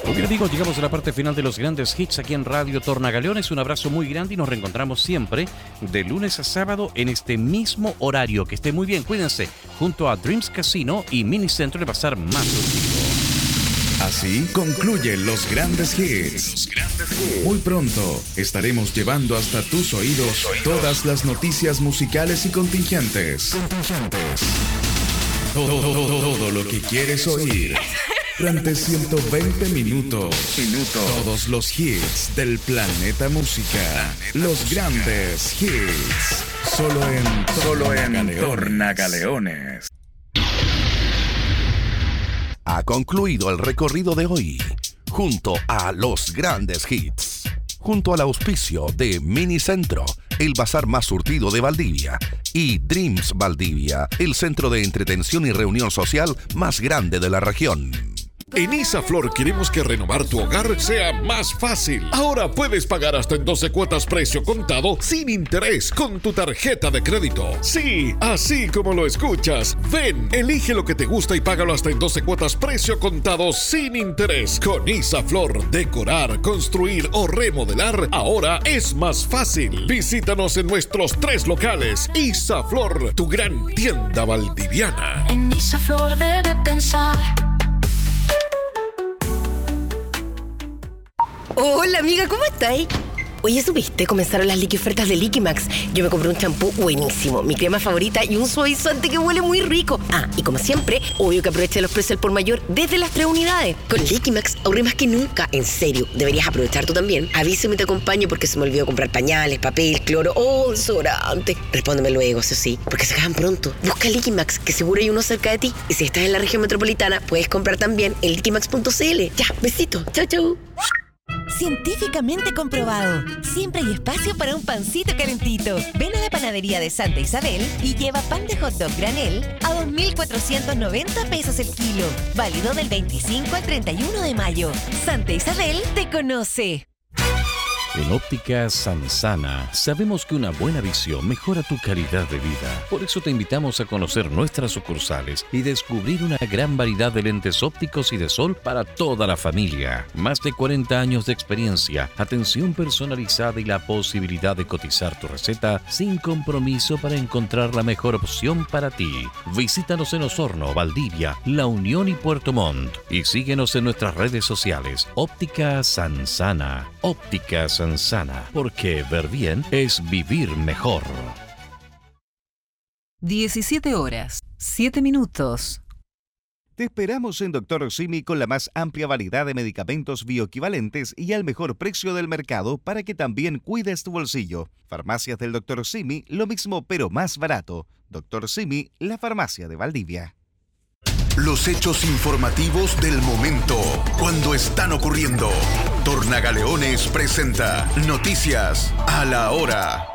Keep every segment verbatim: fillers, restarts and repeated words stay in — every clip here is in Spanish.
Muy bien, amigos, llegamos a la parte final de los grandes hits aquí en Radio Tornagaleones. Un abrazo muy grande y nos reencontramos siempre de lunes a sábado en este mismo horario. Que esté muy bien, cuídense, junto a Dreams Casino y Minicentro de Pasar Más Surtido. Así concluyen los grandes hits. Muy pronto estaremos llevando hasta tus oídos todas las noticias musicales y contingentes. Contingentes. Todo, todo, todo, todo lo que quieres oír. Durante ciento veinte minutos. Minutos. Todos los hits del planeta música. Los grandes hits. Solo en Solo en Tornagaleones. Ha concluido el recorrido de hoy, junto a los grandes hits, junto al auspicio de Minicentro, el bazar más surtido de Valdivia, y Dreams Valdivia, el centro de entretención y reunión social más grande de la región. En Isaflor queremos que renovar tu hogar sea más fácil. Ahora puedes pagar hasta en doce cuotas precio contado sin interés con tu tarjeta de crédito. Sí, así como lo escuchas. Ven, elige lo que te gusta y págalo hasta en doce cuotas precio contado sin interés. Con Isaflor, decorar, construir o remodelar ahora es más fácil. Visítanos en nuestros tres locales. Isaflor, tu gran tienda valdiviana. En Isaflor debe pensar. Hola amiga, ¿cómo estáis? Oye, ¿supiste? Comenzaron las liqui ofertas de Liquimax. Yo me compré un champú buenísimo, mi crema favorita y un suavizante que huele muy rico. Ah, y como siempre, obvio que aproveché los precios al por mayor desde las tres unidades. Con Liquimax ahorré más que nunca. En serio, deberías aprovechar tú también. Avísame y te acompaño porque se me olvidó comprar pañales, papel, cloro o desodorante. Respóndeme luego, eso sí, porque se acaban pronto. Busca Liquimax, que seguro hay uno cerca de ti. Y si estás en la región metropolitana, puedes comprar también en liquimax punto c l. Ya, besito. Chau, chau. Científicamente comprobado. Siempre hay espacio para un pancito calentito. Ven a la panadería de Santa Isabel y lleva pan de hot dog granel a dos mil cuatrocientos noventa pesos el kilo. Válido del veinticinco al treinta y uno de mayo. Santa Isabel te conoce. En Óptica Sansana sabemos que una buena visión mejora tu calidad de vida. Por eso te invitamos a conocer nuestras sucursales y descubrir una gran variedad de lentes ópticos y de sol para toda la familia. Más de cuarenta años de experiencia, atención personalizada y la posibilidad de cotizar tu receta sin compromiso para encontrar la mejor opción para ti. Visítanos en Osorno, Valdivia, La Unión y Puerto Montt. Y síguenos en nuestras redes sociales. Óptica Sansana. Óptica Sansana. Sana, porque ver bien es vivir mejor. diecisiete horas, siete minutos. Te esperamos en Doctor Simi con la más amplia variedad de medicamentos bioequivalentes y al mejor precio del mercado para que también cuides tu bolsillo. Farmacias del Doctor Simi, lo mismo pero más barato. Doctor Simi, la farmacia de Valdivia. Los hechos informativos del momento, cuando están ocurriendo. Tornagaleones presenta Noticias a la Hora.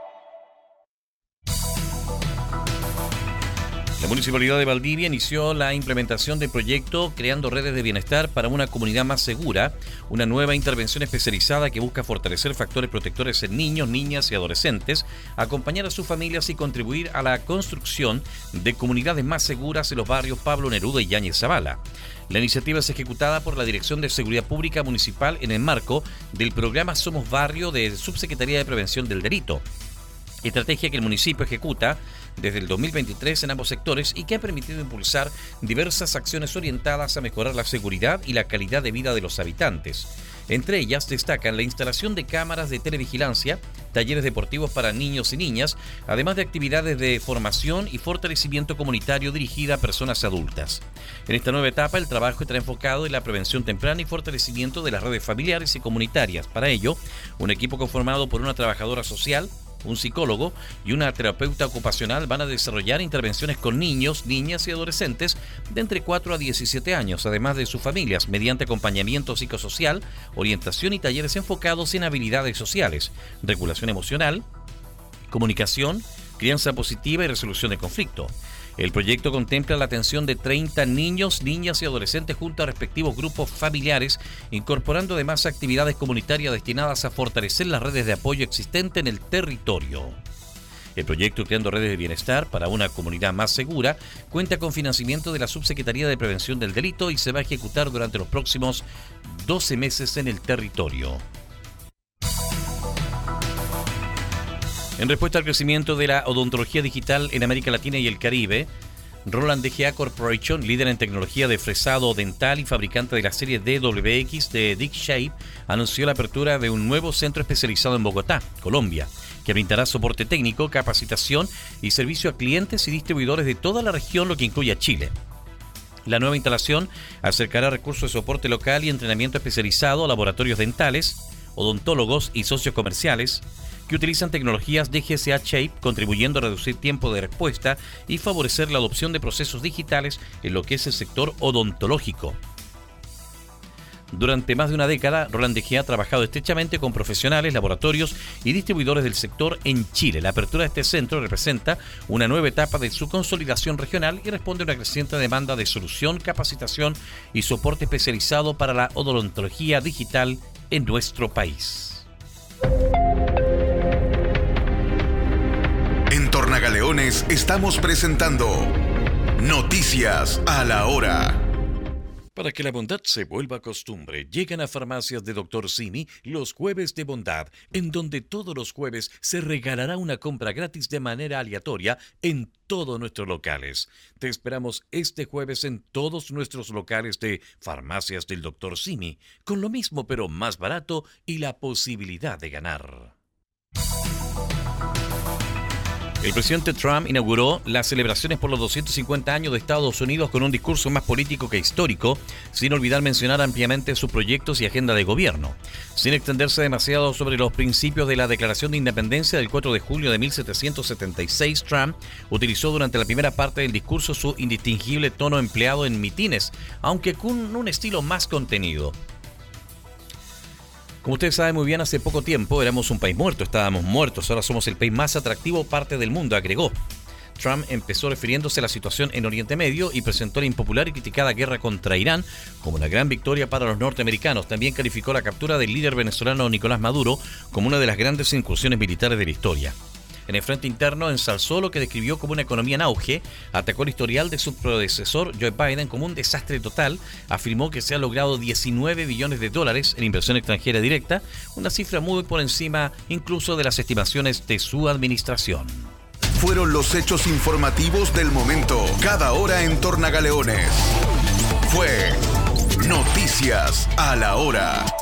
La Municipalidad de Valdivia inició la implementación del proyecto Creando Redes de Bienestar para una Comunidad Más Segura, una nueva intervención especializada que busca fortalecer factores protectores en niños, niñas y adolescentes, acompañar a sus familias y contribuir a la construcción de comunidades más seguras en los barrios Pablo Neruda y Yáñez Zavala. La iniciativa es ejecutada por la Dirección de Seguridad Pública Municipal en el marco del programa Somos Barrio de Subsecretaría de Prevención del Delito. Estrategia que el municipio ejecuta desde el dos mil veintitrés en ambos sectores y que ha permitido impulsar diversas acciones orientadas a mejorar la seguridad y la calidad de vida de los habitantes. Entre ellas destacan la instalación de cámaras de televigilancia, talleres deportivos para niños y niñas, además de actividades de formación y fortalecimiento comunitario dirigida a personas adultas. En esta nueva etapa, el trabajo estará enfocado en la prevención temprana y fortalecimiento de las redes familiares y comunitarias. Para ello, un equipo conformado por una trabajadora social, un psicólogo y una terapeuta ocupacional van a desarrollar intervenciones con niños, niñas y adolescentes de entre cuatro a diecisiete años, además de sus familias, mediante acompañamiento psicosocial, orientación y talleres enfocados en habilidades sociales, regulación emocional, comunicación, crianza positiva y resolución de conflicto. El proyecto contempla la atención de treinta niños, niñas y adolescentes junto a respectivos grupos familiares, incorporando además actividades comunitarias destinadas a fortalecer las redes de apoyo existentes en el territorio. El proyecto Creando Redes de Bienestar para una Comunidad Más Segura cuenta con financiamiento de la Subsecretaría de Prevención del Delito y se va a ejecutar durante los próximos doce meses en el territorio. En respuesta al crecimiento de la odontología digital en América Latina y el Caribe, Roland D G A Corporation, líder en tecnología de fresado dental y fabricante de la serie D W X de Dick Shape, anunció la apertura de un nuevo centro especializado en Bogotá, Colombia, que brindará soporte técnico, capacitación y servicio a clientes y distribuidores de toda la región, lo que incluye a Chile. La nueva instalación acercará recursos de soporte local y entrenamiento especializado a laboratorios dentales, odontólogos y socios comerciales que utilizan tecnologías de G S A Shape, contribuyendo a reducir tiempo de respuesta y favorecer la adopción de procesos digitales en lo que es el sector odontológico. Durante más de una década, Roland D G A ha trabajado estrechamente con profesionales, laboratorios y distribuidores del sector en Chile. La apertura de este centro representa una nueva etapa de su consolidación regional y responde a una creciente demanda de solución, capacitación y soporte especializado para la odontología digital en nuestro país. En Tornagaleones estamos presentando Noticias a la Hora. Para que la bondad se vuelva costumbre, llegan a Farmacias de doctor Simi los Jueves de Bondad, en donde todos los jueves se regalará una compra gratis de manera aleatoria en todos nuestros locales. Te esperamos este jueves en todos nuestros locales de Farmacias del doctor Simi, con lo mismo pero más barato y la posibilidad de ganar. El presidente Trump inauguró las celebraciones por los doscientos cincuenta años de Estados Unidos con un discurso más político que histórico, sin olvidar mencionar ampliamente sus proyectos y agenda de gobierno. Sin extenderse demasiado sobre los principios de la Declaración de Independencia del cuatro de julio de mil setecientos setenta y seis, Trump utilizó durante la primera parte del discurso su indistinguible tono empleado en mitines, aunque con un estilo más contenido. Como usted sabe muy bien, hace poco tiempo éramos un país muerto, estábamos muertos, ahora somos el país más atractivo parte del mundo, agregó. Trump empezó refiriéndose a la situación en Oriente Medio y presentó la impopular y criticada guerra contra Irán como una gran victoria para los norteamericanos. También calificó la captura del líder venezolano Nicolás Maduro como una de las grandes incursiones militares de la historia. En el frente interno ensalzó lo que describió como una economía en auge, atacó el historial de su predecesor Joe Biden como un desastre total, afirmó que se han logrado diecinueve billones de dólares en inversión extranjera directa, una cifra muy por encima incluso de las estimaciones de su administración. Fueron los hechos informativos del momento, cada hora en Tornagaleones. Fue Noticias a la Hora.